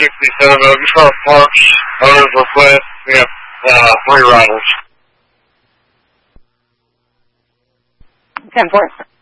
67, but I'm just going to parts. Others request. We have 3 riders. 10-4.